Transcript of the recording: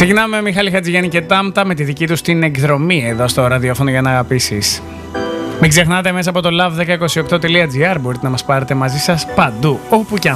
Ξεκινάμε με Μιχάλη Χατζηγιάννη και Τάμτα με τη δική του την εκδρομή εδώ στο ραδιόφωνο για να αγαπήσεις. Μην ξεχνάτε, μέσα από το love1028.gr μπορείτε να μας πάρετε μαζί σας παντού, όπου και αν